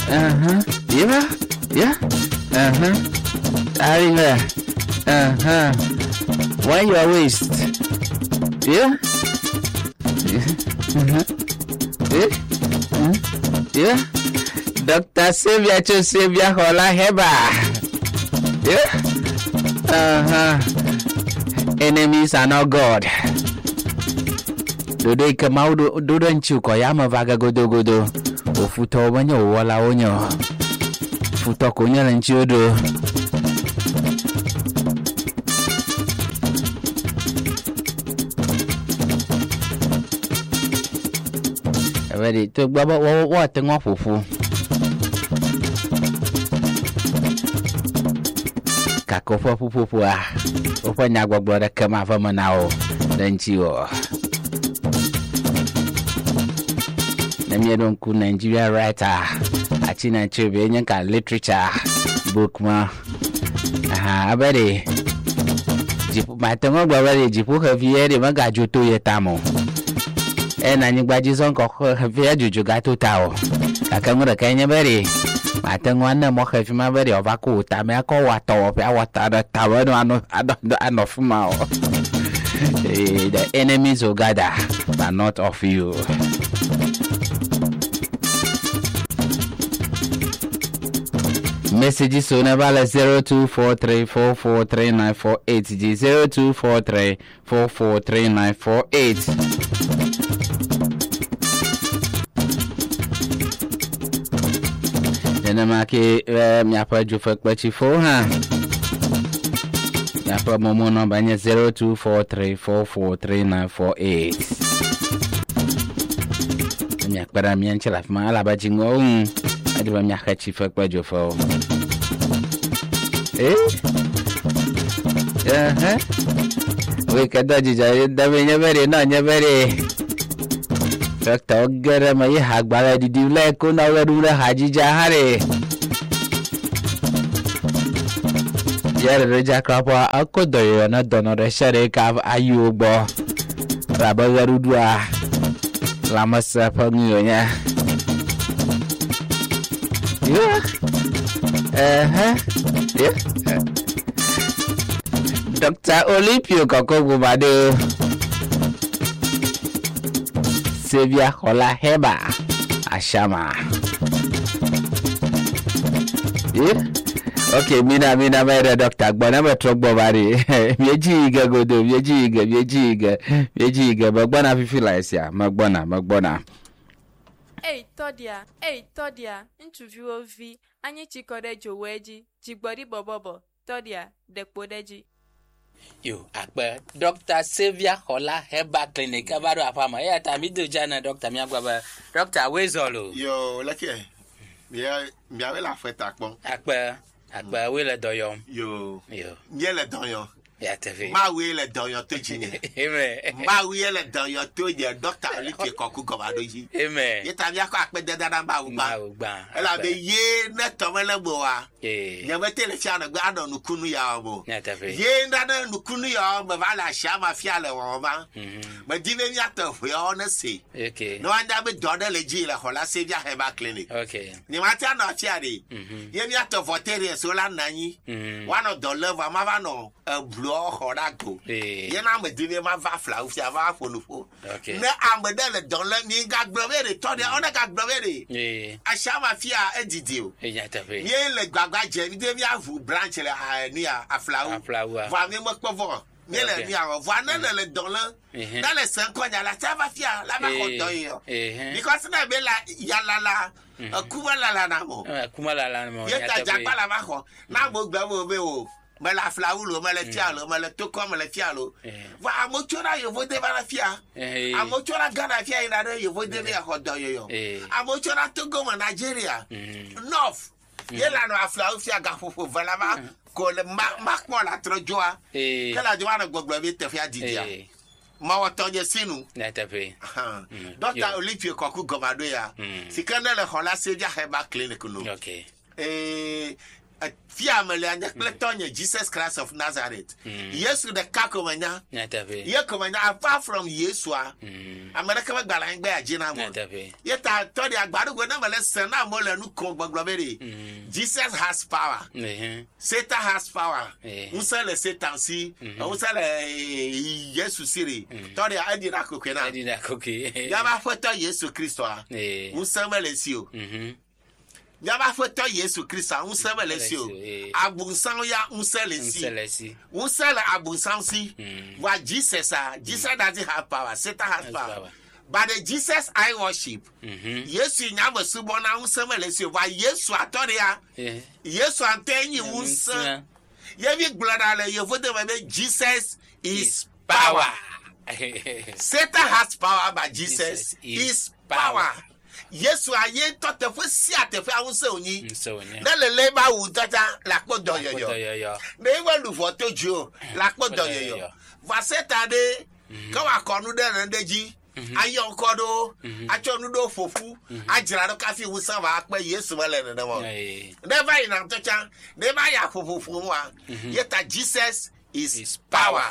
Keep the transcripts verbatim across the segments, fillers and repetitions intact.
Uh-huh. Yeah. Yeah. Uh-huh. Arriva. Uh-huh. Why your waist? Yeah. Yeah. Uh-huh. Yeah. Uh-huh. Yeah. Doctor Sylvia Cho Sylvia Hola Heba. Yeah. Uh-huh. Enemies are not God. Dodo ikamau do do nchuko yama vaga godo godo. Ofuto banyo wala onyo. Futo konya nchiodo. Ready to baba what the ngofufu. Kakofo pupu ah. Opa nyagwa brother kama fama nao. Nchio. Namye don ku Nigeria writer. Achina chebe nyanka literature book ma. Aha abere. Jipu matongo gbawale jipu heavy de maga joto yetamo. Ena nyigbaji zonko heavy juju gato tao. Kakamura kanya bere. Matongo na mo heavy ma bere ovaku ta me akọ wato pe awata da tawo no ano ano fuma. The enemies will gather but not of you. Messages so never zero two four three four four three nine four eight zero two four three four four three nine four eight. Then I'm okay. Um, ya pa ju fek pachi fo ha. Ya pa momo number nye zero two four three four four three nine four eight. Ya para mi anchela fma ala ba jingo. Adi ba mi akachi fek pa ju fo. Eh? Uh-huh. We kada jija da me nyabere na nyabere. Fakta ogere ma yi hagbara di di le ko na wedu le hajija hare. Yere reja krapa akodoyo na donore shere ka ayu gbo. Raba garudua. La masa pangiyo nya. Yeah. Uh-huh. Yeah. Doctor Olipio Kokogu Bado Sylvia Hola Heba Ashama. Yeah. Okay, mina mina mere doctor gbona me trogbo bari. Meji iga godo, meji iga, meji iga, meji iga. Magbona fifi laisia, magbona, magbona. Hey Todia, hey Todia, interview ovi, anyi chikode joweji, jigbori bobobo, Todia, dekpodeji. Yo, akbe Doctor Sylvia Hola Heba Clinic abaro afama. Ya tamido jana Doctor Miagwa. Doctor Wezolo. Yo, lucky. Mia mia we la fete akpon. Akbe akbe we le doyon. Yo. Yo. Mia le doyon. Ya tevi. Ma we le doyon to jini. Amen. Ma we le doyon to je Doctor Olipie Koku Gobado yi. Amen. Ye ta bia ko akpe deda na ba ugba. Ma ugba. Ela be ye na tomele gbo wa. Eh. Ye be tele fi ana gba no kunu ya mo. Ya tevi. Ye nda na kunu ya me va la sha ma fi ale won ma. Mhm. Me di me mi ato we on say. Okay. No anda be dodo le ji le Hola Sylvia Heba Clinic. Okay. Ni ma ta na chi ade. Mhm. Ye mi ato votere so la nanyi. Mhm. One of the level ma va no e blo hoda go. Eh. Ye na me di me ma va fla u fi va fonufo. Okay. Na amede le don le ni ga gbere to de ona ga gbere. Eh. Asha ma fi a edidi o. Eh ya tevi. Ye le gbagba je mi de mi avu branch le a ni a afla u. Afla u. Va mi mo po vo. Ni le ni a vo na le le don le. Na le san ko nya la ta va fi a la ma ko don yo. Eh. Because na be la ya la la. Akuwa la la na mo. Kuma la la mo. Ye ta jagba la ma ko. Na mo gba mo be o. Me la flaulo, me le tialo, me le toko, me le tialo. Va amochora yo vo de ba la fia. Amochora Ghana fia ina re yo vo de me hodo yo yo. Amochora Togo ma Nigeria. North. Ye la no aflau fia ga fofo vala ma ko le mak mo la trojoa. Kala joa na gbogbo bi te fia didia. Ma watonye sinu. Na tepe. Doctor Olipie Koku Gobado ya. Sikana le Hola Sylvia Heba Clinic no. Okay. Eh Fia Melania Platonia, Jesus Christ of Nazareth. Yes, to the Kakomania. Yakomania, far from Yesua. America Galang Bear Gina. Yet I told you about when I'm less than I'm more than Nuko. Jesus has power. Satan has power. Usale Satan see. Usale Yesu Siri. Told I did a cookie. I did a cookie. Yama Foto Yesu Christo. Usama Lesio. Yaba foto Yesu Christa unsebe lesio abunsan ya unselesi unsele abunsan si wa Jesus ah Jesus doesn't have power, Satan has power. But the Jesus I worship Yesu nyama subona unsebe lesio wa Yesu atoria Yesu antenyi unsa yevi glorale yevote babe Jesus is power. Satan has power, but Jesus is power. Yesu aye to te fo si atefe awon se oni na le le ba wu tata la po do yoyo na e wa lu fo toju la po do yoyo va seta de ka wa konu de na deji aye onkodo achonu do fofu ajira do ka fi wu san ba pe Yesu wele ne mo never in am tocha never ya fofu wa yeta Jesus is power.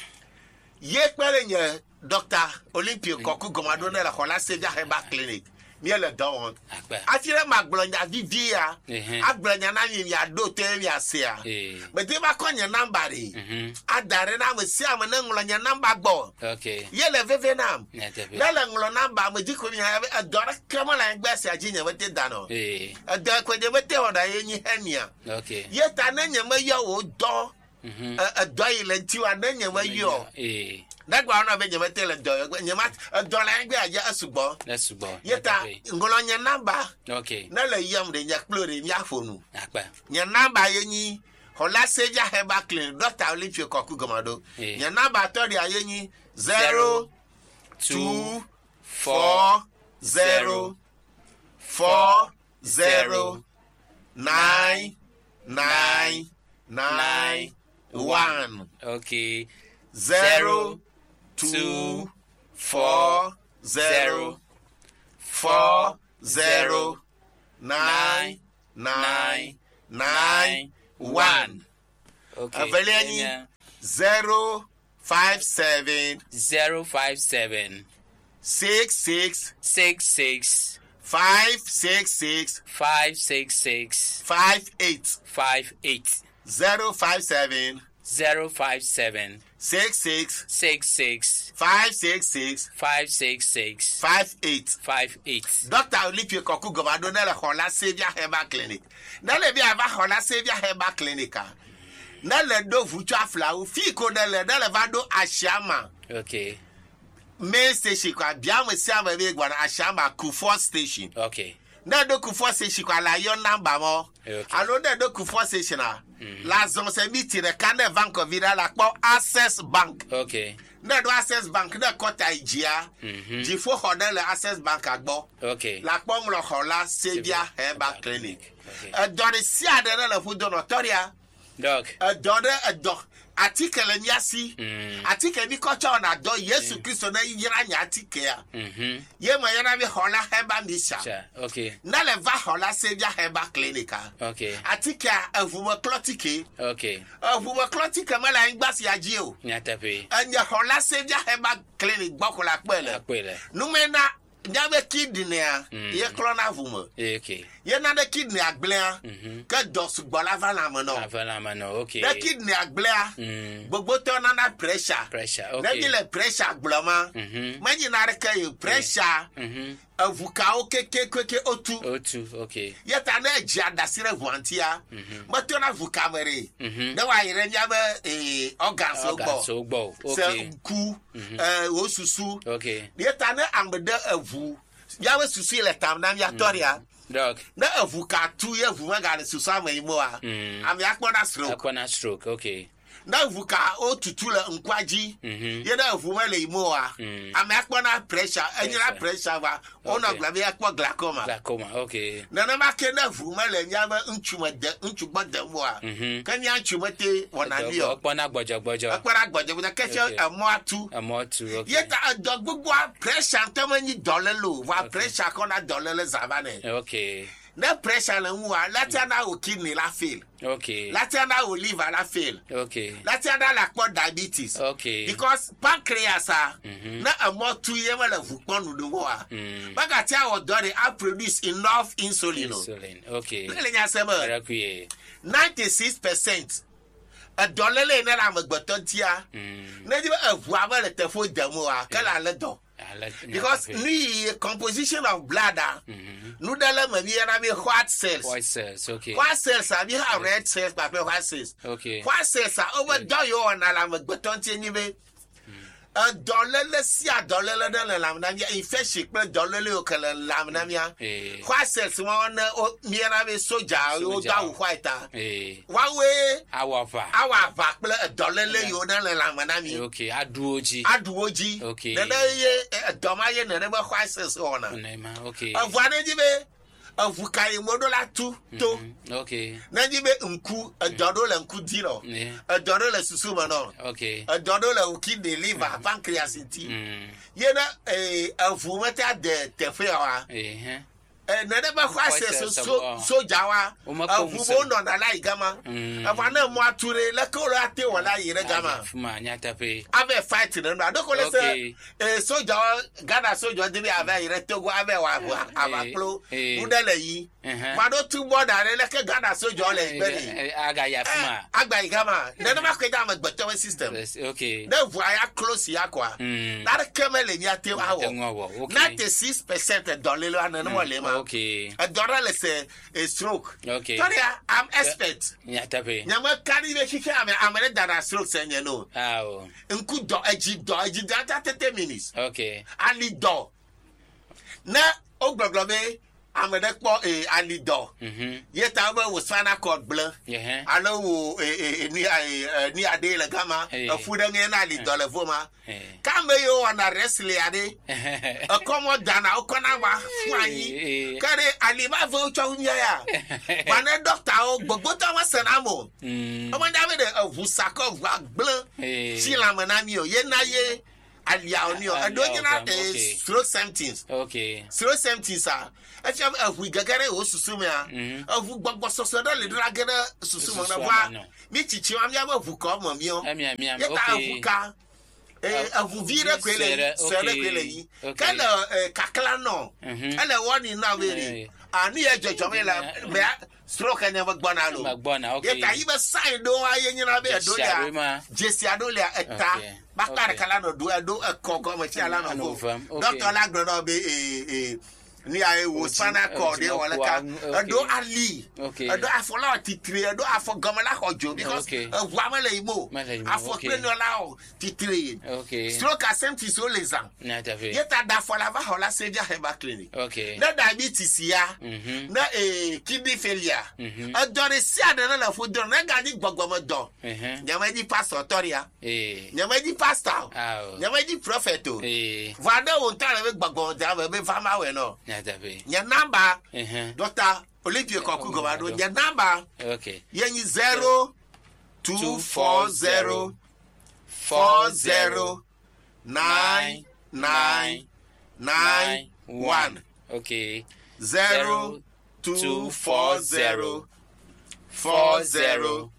Ye pere nye Doctor Olympia Koku Gomado na la Hola Savior Herbal Clinic near the dawn. I feel my blonya vivia. I blonya na ya do te ya sea. But they ma kon your number. I dare na we see am na nglo your number go. Okay. Ye le veve nam. Na le nglo number me di ko ni have a dora kama la ngbese ajinya we te dano. Eh. A da ko de we te oda ye nyi hania. Okay. Ye ta na nya ma yo o do. A doyle and two and then you were you. That one of you tell a doyle when you might a dollar and a subo. That's subo. Yet I go on your number. Okay. No, young than your clothing, Yafunu. Your number, Yenny, Hola Savior Herbal Clinic, Doctor Olympia Koku Gomado. Your number thirty Yenny zero two four zero four zero nine nine nine. One. Okay. Zero, two, four, zero, four, zero, nine, nine, nine, one. Okay. Aveliani, zero, five, seven, zero, five, seven, six, six, six, six, five, six, six, five, six, six, five, eight, five, eight. Zero five seven zero five seven six six six six five six six five six six five eight five eight. Doctor Olympia Koku Gomado na le Hola Savior Herbal Clinic. Na le bi ava Hola Savior Herbal Clinic. Na le do vucha flower fi ko na le na le va do Ashama. Okay. Main station kwa bia mo si ama be gwa na Ashama Kufo station. Okay. Na do Kufo station kwa la yon number mo. Okay. Alo na do Kufo station a. La zone se miti de Kane Bank of Vida la kwa Access Bank. Okay. Na do Access Bank na kota ijia. Mhm. Jifo hoda le Access Bank agbo. Okay. La kwa mlo Hola Savior Herbal Clinic. Okay. Uh, do de si ade na le fu do notoria. Doc. Uh, do de uh, doc. Article nyasi. Mm. Article ni kocha na do Yesu mm. Kristo na yira nya article ya. Mhm. Ye mo yana bi Hola Herbal Misha. Okay. Na le va Hola Savior Herbal Clinic. Okay. Article avuma clotike. Okay. Avuma clotike mala ngbasi aji o. Nyatape. Anya Hola Savior Herbal Clinic bokola pele. Pele. Numena Nyabe kidney a ye klona vumo. Okay. Ye na de kidney agblen ke dos gbola vala mono. Vala mono, okay. De kidney agblen gbogbo to na na pressure. Pressure, okay. Na le pressure gbloma. Mhm. Maji na re ke pressure. Mhm. Avuka oke ke ke otu. Otu, okay. Ye ta na eji adasire vuantia. Mhm. Mato na vuka mere. Mhm. Na wa ire nyabe eh organs ogbo. Organs ogbo. Okay. Se ku eh osusu. Okay. Ye ta na ambede avu. Yawe susu ile tam na ya toria. Dog. Na avu ka tu ye avu ma ga susu amaimo a. Am ya kpona stroke. Akpona stroke, okay. Na vuka o tutule nkwaji ye na vuma le imo a am akpona pressure anyira pressure ba ona glabe akpo glaucoma glaucoma okay na na make na vuma le nyama ntuma de ntuma de mo a kan ya ntumate wona bi o akpona gbojogbojo akpona gbojogbojo keche amo atu amo atu okay ye ta dog gbogbo pressure tamanyi dollar lo wa pressure kona dollar le zabane okay The pressure la mwa, latiana o kidney la fail. Okay. Latiana o liver la fail. Okay. Latiana la kwa diabetes. Okay. Because pancreas a Mhm. na amo two yema la vukpon no mo a. Mm. Bagatia o dori I produce enough insulin. Insulin. Okay. Le nya sema Rakuye. ninety-six percent. A dollar le na la magbaton tia. Mm. Na di ba avu aba le tefo demo a kala le do. Because the composition of bladder, nous dans le même white cells. White cells, okay. White cells, ça veut dire red cells, pas white cells. Okay. White cells, ça over dans yo on a la bouton tienive. Un dollar le si a dollar le dans la lamnamia, il fait chic plein dollar le que la lamnamia. White cells, on a mianabe soja, yo da white. Eh. Wawe. Awafa. Awafa plein dollar le yo dans la lamnamia. Okay, aduoji. Aduoji. Okay. Nana ye domaye nana ba white cells on. Okay. Avane dibe avukai modola tu to. Okay. Nandibe nku adodo la nku dino. Adodo la susuma no. Okay. Adodo la kidney liver pancreas inti. Yena eh avumata de tefewa. Eh. Eh nana ba kwase so so jawa. Avumo no na la igama. Avana mo ature la ko la te wala yire gama. Fuma nyata pe. Ave fight no na do ko le se eh so jawa Ghana so jawa de ave yire togo ave wa abaplo. Udele yi. Mado tu border le ke Ghana so jawa le gbele. Aga ya fuma. Agba igama. Na ma ko jama gbeto system. Okay. Na voya close ya kwa. Na kemele nya te wa wo. ninety-six percent dollar lo na mo le ma. Okay. A dollar le say a stroke. Okay. Sorry, I'm expert. Nyata pe. Nyama kari be kike am am le dara stroke say no. Ah oh. Nku do eji do eji data thirty minutes. Okay. Ali do. Na ogbogbobe am le po eh ali do. Mhm. Yeta we wo spinal cord blanc. Yeah. Alo wo eh ni ni ade le gama. Afuda nge na ali do le voma. Kame yo na wrestle ade. A komo dana o kona wa fwanyi. Kare ali ba vo cho nya ya. Bana doctor o gbogbo to wa sanamo. O mo da we de avusako wa blanc. Si la manami o ye na ye alia oni o. Ado nyina de stroke symptoms. Okay. Stroke symptoms are Afi afu gagare o susume a. Afu gbogbo soso do le dragere susume na wa. Mi chichi am ya afu ko mo mi o. Emi emi Ye ta afu ka. Eh afu vire kwele, sere kwele yi. Kana kakla no. Ele woni na weri. Ani e jojo me la me stroke anya magbona lo. Magbona, okay. Ye ta yi be sign do aye nyina be do ya. Jesi ado le eta. Bakar kala no do do akoko mo chi ala no go. Doctor la gbo no be eh eh ni aye wo spinal cord e wala ka do ali do afola titire do afogomala hojo because wa mele imo afokreniola o titire stroke symptoms o leza yeta da fola va hola severe herbal clinic na diabetes ya na eh kidney failure adore si adana la fo don na ga ni gbogbomo don nyama di pastor toria nyama di pastor nyama di prophet o vada won tare be gbogbomo da be fama we no. Your number, uh-huh. Doctor Olympia Koku Govado, your number, okay, yen zero two four zero four zero nine nine nine one. Okay, zero two four zero four zero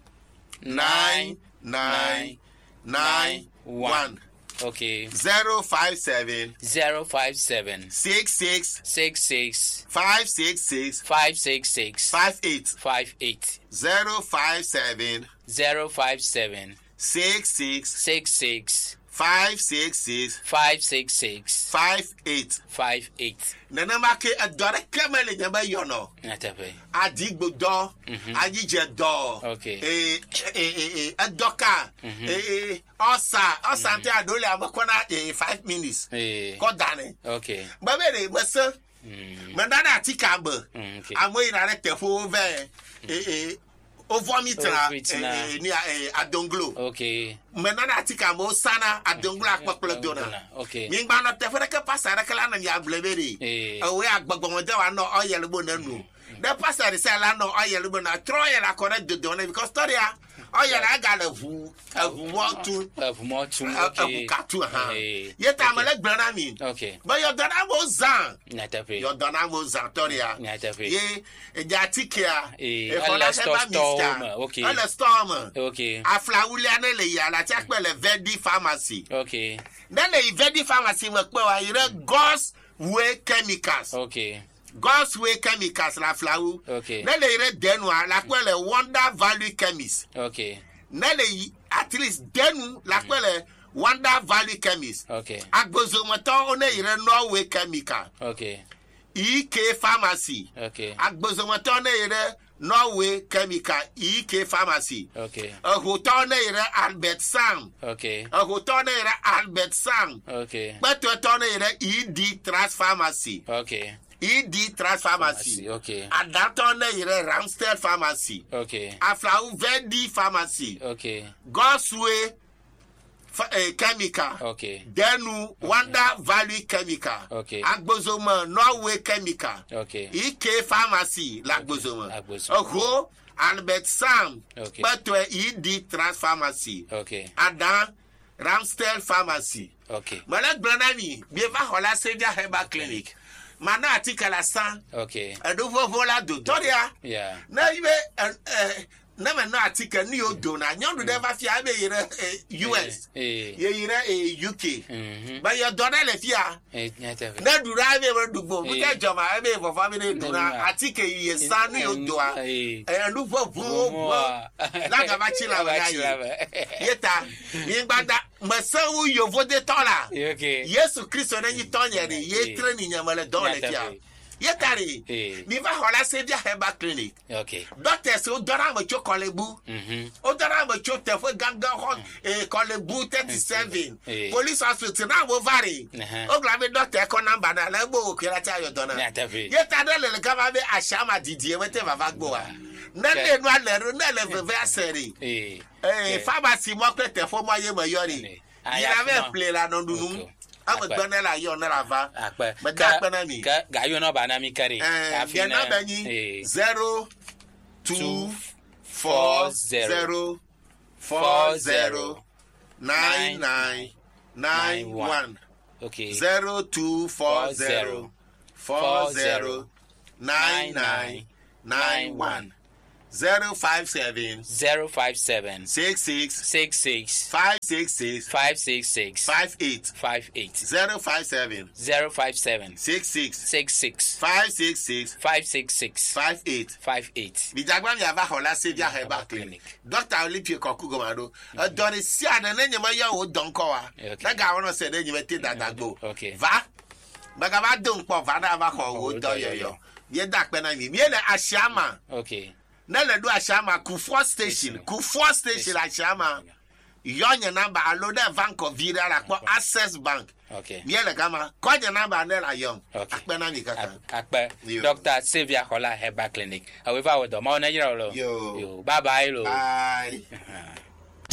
nine nine nine one. Okay. Zero five seven. Zero five seven. Six six. Six six. Five six six. Five six six. Five eight. Five eight. Zero five seven. Zero five seven. Six six. Six six. Five six six. Five six six. Five eight. Five eight. Nana make a dore kemele nyaba yono. Natape. Adigbo do. Ajije do. Okay. Eh eh eh a doka. Eh eh osa osa nte adole amakona eh five minutes. Eh. Ko dane. Okay. Babere mese. Mandana atika bo. Okay. Amoyi na re tefo ve eh eh o vomitra eh ni eh adonglo. Okay. Menana atika mo sana adonglo akpakplo dona. Okay. Mi gba no tefo ke pasara kala na ya blebere. Eh. We agbagbo mo de wa no oyele bo na nu. The pastor say la no oyele bo na throw ya la correct do dona because story Oh, yeah, I got a vu, a vu more to, of more to a catu, huh? Yet I'm a leg Branami. Okay. But your Donamo Zan, Not a free. your Donamo Zantoria, Not a free. ye, a Jatika, Eh, a let's stop storm. Mister. Okay. On a storm. Okay. A Flaulianele, la Chapel, a Verdi pharmacy. Okay. Then a Verdi pharmacy, McQuarrie, God's Way Chemicals. Okay. God's Way Chemicals, la Flau. Okay. Then they read Denwa, la Quelle Wonder Valley Chemist. Okay. Then they at least Denu, la Quelle Wonder Valley Chemist. Okay. Agbozomoto, one ire Norway Chemical. Okay. E K Pharmacy. Okay. Agbozomoto, one ire Norway Chemical. E K Pharmacy. Okay. A hotel, one ire Albert Sam. Okay. A hotel, one ire Albert Sam. Okay. But to one ire E D Trust Pharmacy. Okay. E D Trust Pharmacy. Okay. And that one ire Ramstel Pharmacy. Okay. Aflau Verdi Pharmacy. Okay. God's Way Fa- uh, Chemical. Okay. Denu Wonder Valley Chemical. Okay. Agbozoma Norway Chemical. Okay. E K Pharmacy Lagbozoma. Agbozoma. Oho Albert Sam. Okay. But uh, E D Trans Pharmacy. Okay. Adan Ramstel Pharmacy. Okay. Malak Branami, Bieva Hola Savior Herbal Clinic. Mana article san. Okay. Adovo vola do. Toria. Yeah. Na ibe eh never no article ni odo na nyon do never fi abe yire U S. Eh. Ye yire U K. Mhm. But your donor le fia. Eh, nyata. Na do ra be do bo. We Eh. get joma abe for family do na Eh. article ye san ni odo a. Eh. Eh lu fo bu. La ga ba chila ba ga. Yeta. Ni gbada masawu yovo de tola. Okay. Yesu Kristo na nyi tonyere ye tre ni nyamale don le fia. Yetari. Eh. Mi va hola Savior Herbal Clinic. Okay. Docteur so dora mo cho kolebu. Mhm. O dora mo cho te fo ganga ho e kolebu thirty-seven. Eh. Police hospital na mo vari. Uh-huh. O gba me docteur ko number na le gbo okira ta yo dona. Nyata fe. Yetari le le ka ba be ashama didie we te va va gbo wa. Na le no ale na le ve ve aseri. Eh. Eh pharmacy mo pe te fo mo ye mo yori. Ira me play la no dunu. I'm a banana, you're not a va. But that banana, Ga you know banana carry. you're not any zero two four zero four zero nine nine nine one. Okay. Zero two four zero four zero nine nine nine one. Zero five seven Zero five seven six six six six five six six five six six five eight five eight. zero five seven Zero five seven six six six six five six six five six six five eight. five eight. Bijagba mi ava hola Savior Herbal Clinic. Doctor Olympia Koku Gomado. Doni si ana na nyama ya o don ko wa. Na ga wono se na nyama ti dadagbo. Okay. Va. Baga ba don po va na va ko o do yo yo. Ye dak pe na mi. Mi le Ashama. Okay. Na le do Ashama Kufuor Station. Kufuor Station Ashama. Yonya number alo na Bank Vira la ko Access Bank. Okay. Mi le kama ko nya number na la yon. Okay. Akpe na mi kaka. Akpe. Yo. Doctor Savior Hola Herbal Clinic. However, with the money, you know. Yo. Yo. Bye bye, lo. Bye.